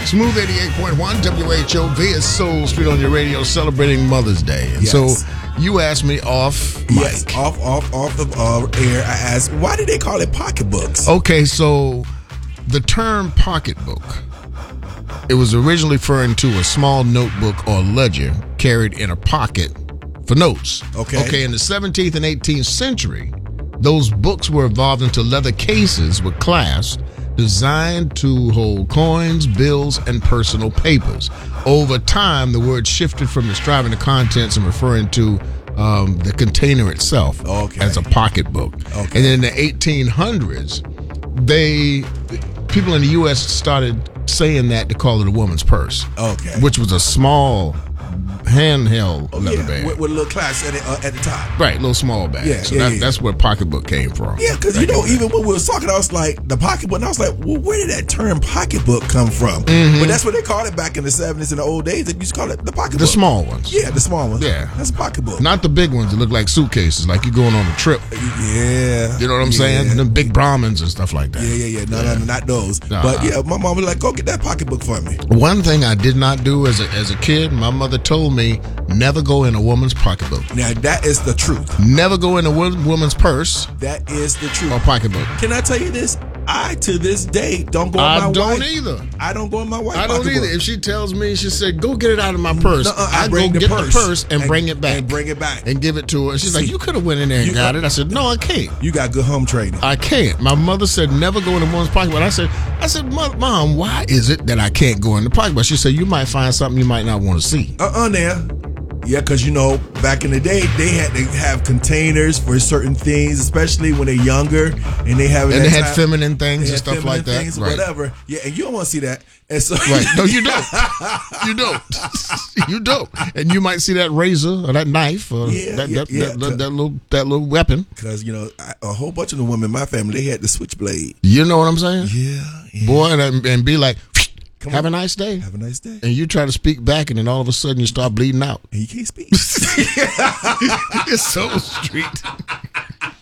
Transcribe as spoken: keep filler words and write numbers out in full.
Smooth eighty-eight point one W H O via Soul Street on your radio, celebrating Mother's Day. And Yes. so you asked me off mic. Yes, off, off, off the uh, air. I asked, why did they call it pocketbooks? Okay, so the term pocketbook, it was originally referring to a small notebook or ledger carried in a pocket for notes. Okay. Okay, in the seventeenth and eighteenth century, those books were evolved into leather cases with clasps designed to hold coins, bills, and personal papers. Over time, the word shifted from describing the contents and referring to um, the container itself Okay. as a pocketbook. Okay. And then in the eighteen hundreds, they people in the U S started saying that to call it a woman's purse. Okay. Which was a small handheld Oh, leather yeah, bag. with, with a little class at, it, uh, at the top. Right, little small bag. Yeah, so yeah, that, yeah. that's where pocketbook came from. Yeah, because, you know, even when we was talking, I was like, the pocketbook, and I was like, well, where did that term pocketbook come from? Mm-hmm. But that's what they called it back in the seventies and the old days. They used to call it the pocketbook. The small ones. Yeah, the small ones. Yeah. That's a pocketbook. Not the big ones that look like suitcases, like you're going on a trip. Yeah. You know what I'm yeah. saying? The big Brahmins and stuff like that. Yeah, yeah, yeah. No, no, no, not those. Nah. But yeah, my mom was like, go get that pocketbook for me. One thing I did not do as a, as a kid, my mother told me, never go in a woman's pocketbook. Now, that is the truth. Never go in a wo- woman's purse That is the truth. or pocketbook. Can I tell you this? I, to this day, don't go in I my don't wife. either. I don't go in my wife's I don't pocketbook. either. If she tells me, she said, go get it out of my purse, Nuh-uh, I I bring go the get purse the purse and, and- bring it back. and bring it back. And give it to her. She's like, See, you could have went in there and you- got it. I said, no, I can't. You got good home training. I can't. My mother said never go in a woman's pocketbook. I said, I said, Mom, why is it that I can't go in the pocketbook? She said, you might find something you might not want to see. Uh-uh, there. Yeah, because, you know, back in the day, they had to have containers for certain things, especially when they're younger, and they have And they had time, feminine things they and had stuff feminine like that. things, Right. whatever. Yeah, and you don't want to see that. And so, Right. No, you don't. You don't. You don't. And you might see that razor or that knife or Yeah, that, yeah, that, yeah. that, that, that little that little weapon. Because, you know, I, a whole bunch of the women in my family, they had the switchblade. You know what I'm saying? Yeah, yeah. Boy, and, and be like, Come have on. a nice day. Have a nice day. And you try to speak back, and then all of a sudden you start bleeding out. And you can't speak. It's so street.